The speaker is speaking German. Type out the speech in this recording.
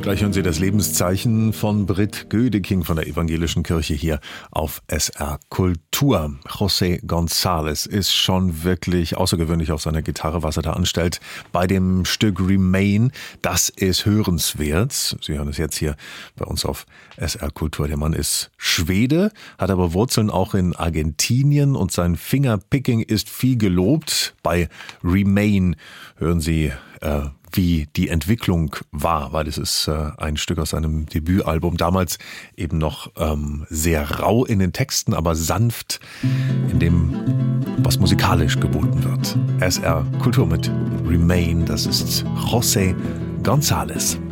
Gleich hören Sie das Lebenszeichen von Brit Gödeking von der Evangelischen Kirche hier auf SR Kultur. José González ist schon wirklich außergewöhnlich auf seiner Gitarre, was er da anstellt. Bei dem Stück Remain, das ist hörenswert. Sie hören es jetzt hier bei uns auf SR Kultur. Der Mann ist Schwede, hat aber Wurzeln auch in Argentinien und sein Fingerpicking ist viel gelobt. Bei Remain hören Sie, wie die Entwicklung war, weil es ist ein Stück aus seinem Debütalbum, damals eben noch sehr rau in den Texten, aber sanft in dem, was musikalisch geboten wird. SR Kultur mit Remain, das ist José González.